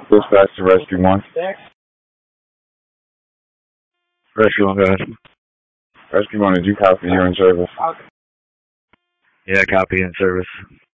Dispatch to Rescue 1. Rescue 1, go ahead. Rescue 1, did you copy? You're in service. Yeah, copy in service.